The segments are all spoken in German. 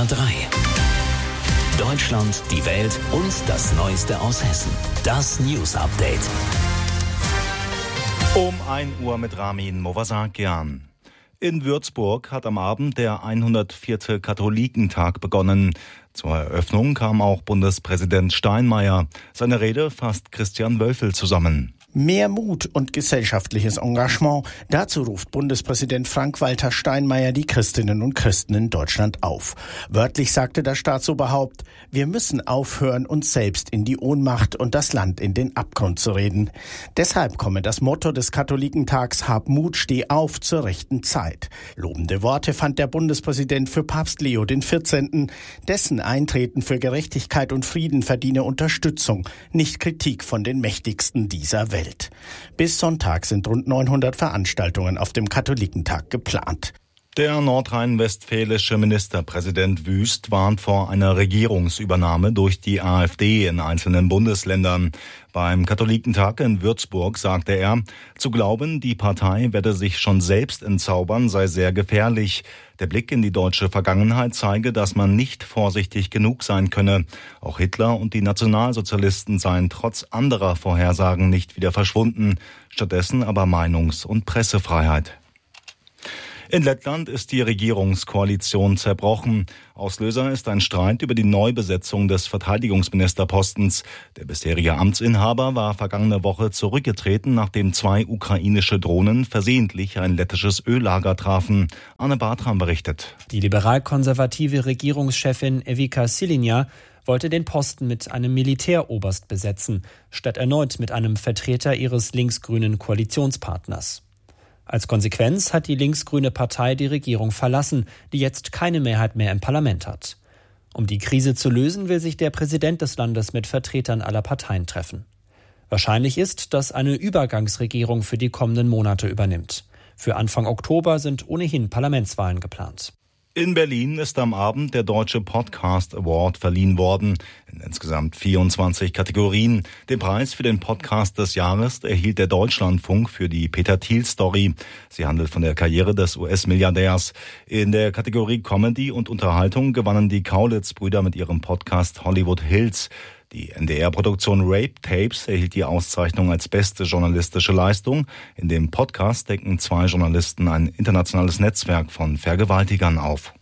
HR3. Deutschland, die Welt und das Neueste aus Hessen. Das News Update. Um 1 Uhr mit Ramin Movasakian. In Würzburg hat am Abend der 104. Katholikentag begonnen. Zur Eröffnung kam auch Bundespräsident Steinmeier. Seine Rede fasst Christian Wölfel zusammen. Mehr Mut und gesellschaftliches Engagement. Dazu ruft Bundespräsident Frank-Walter Steinmeier die Christinnen und Christen in Deutschland auf. Wörtlich sagte das Staatsoberhaupt: Wir müssen aufhören, uns selbst in die Ohnmacht und das Land in den Abgrund zu reden. Deshalb komme das Motto des Katholikentags: Hab Mut, steh auf zur rechten Zeit. Lobende Worte fand der Bundespräsident für Papst Leo XIV. Dessen Eintreten für Gerechtigkeit und Frieden verdiene Unterstützung, nicht Kritik von den Mächtigsten dieser Welt. Bis Sonntag sind rund 900 Veranstaltungen auf dem Katholikentag geplant. Der nordrhein-westfälische Ministerpräsident Wüst warnt vor einer Regierungsübernahme durch die AfD in einzelnen Bundesländern. Beim Katholikentag in Würzburg sagte er, zu glauben, die Partei werde sich schon selbst entzaubern, sei sehr gefährlich. Der Blick in die deutsche Vergangenheit zeige, dass man nicht vorsichtig genug sein könne. Auch Hitler und die Nationalsozialisten seien trotz anderer Vorhersagen nicht wieder verschwunden. Stattdessen aber Meinungs- und Pressefreiheit. In Lettland ist die Regierungskoalition zerbrochen. Auslöser ist ein Streit über die Neubesetzung des Verteidigungsministerpostens. Der bisherige Amtsinhaber war vergangene Woche zurückgetreten, nachdem 2 ukrainische Drohnen versehentlich ein lettisches Öllager trafen. Anne Bartram berichtet. Die liberal-konservative Regierungschefin Evika Silinja wollte den Posten mit einem Militäroberst besetzen, statt erneut mit einem Vertreter ihres linksgrünen Koalitionspartners. Als Konsequenz hat die linksgrüne Partei die Regierung verlassen, die jetzt keine Mehrheit mehr im Parlament hat. Um die Krise zu lösen, will sich der Präsident des Landes mit Vertretern aller Parteien treffen. Wahrscheinlich ist, dass eine Übergangsregierung für die kommenden Monate übernimmt. Für Anfang Oktober sind ohnehin Parlamentswahlen geplant. In Berlin ist am Abend der Deutsche Podcast Award verliehen worden. In insgesamt 24 Kategorien. Den Preis für den Podcast des Jahres erhielt der Deutschlandfunk für die Peter-Thiel-Story. Sie handelt von der Karriere des US-Milliardärs. In der Kategorie Comedy und Unterhaltung gewannen die Kaulitz-Brüder mit ihrem Podcast Hollywood Hills. Die NDR-Produktion Rape Tapes erhielt die Auszeichnung als beste journalistische Leistung. In dem Podcast decken 2 Journalisten ein internationales Netzwerk von Vergewaltigern auf.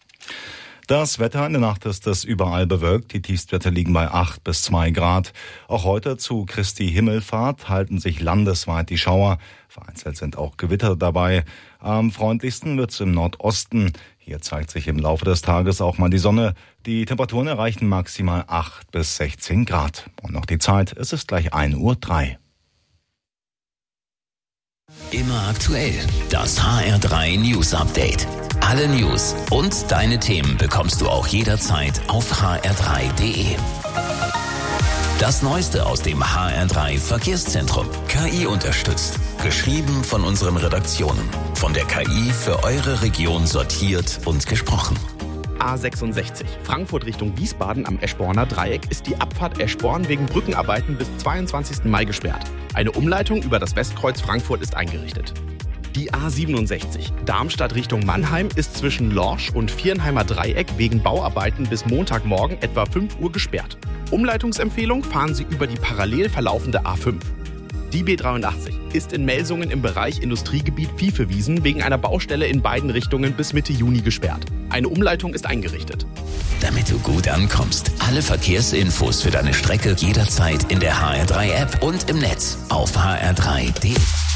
Das Wetter: in der Nacht ist es überall bewölkt. Die Tiefstwerte liegen bei 8 bis 2 Grad. Auch heute zu Christi Himmelfahrt halten sich landesweit die Schauer. Vereinzelt sind auch Gewitter dabei. Am freundlichsten wird es im Nordosten. Hier zeigt sich im Laufe des Tages auch mal die Sonne. Die Temperaturen erreichen maximal 8 bis 16 Grad. Und noch die Zeit: es ist gleich 1:03 Uhr. Immer aktuell. Das HR3 News Update. Alle News und deine Themen bekommst du auch jederzeit auf hr3.de. Das Neueste aus dem HR3 Verkehrszentrum. KI unterstützt. Geschrieben von unseren Redaktionen. Von der KI für eure Region sortiert und gesprochen. A66. Frankfurt Richtung Wiesbaden am Eschborner Dreieck ist die Abfahrt Eschborn wegen Brückenarbeiten bis 22. Mai gesperrt. Eine Umleitung über das Westkreuz Frankfurt ist eingerichtet. Die A67. Darmstadt Richtung Mannheim ist zwischen Lorsch und Viernheimer Dreieck wegen Bauarbeiten bis Montagmorgen etwa 5 Uhr gesperrt. Umleitungsempfehlung: fahren Sie über die parallel verlaufende A5. Die B83 ist in Melsungen im Bereich Industriegebiet Viehvewiesen wegen einer Baustelle in beiden Richtungen bis Mitte Juni gesperrt. Eine Umleitung ist eingerichtet. Damit du gut ankommst, alle Verkehrsinfos für deine Strecke jederzeit in der HR3-App und im Netz auf hr3.de.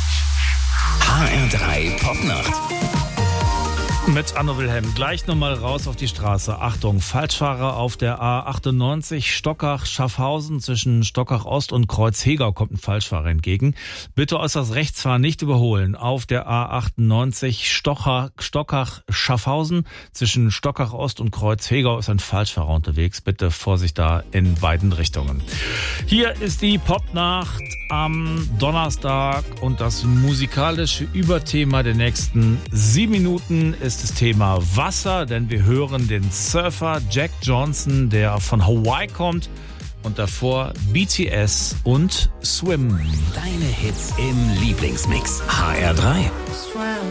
HR3 Popnacht. Mit Anno Wilhelm. Gleich nochmal raus auf die Straße. Achtung, Falschfahrer auf der A98 Stockach-Schaffhausen. Zwischen Stockach-Ost und Kreuzhegau kommt ein Falschfahrer entgegen. Bitte äußerst rechts fahren, nicht überholen. Auf der A98 Stockach-Schaffhausen. Zwischen Stockach-Ost und Kreuzhegau ist ein Falschfahrer unterwegs. Bitte Vorsicht da in beiden Richtungen. Hier ist die Popnacht am Donnerstag und das musikalische Überthema der nächsten 7 Minuten ist das Thema Wasser, denn wir hören den Surfer Jack Johnson, der von Hawaii kommt, und davor BTS und Swim. Deine Hits im Lieblingsmix. HR3.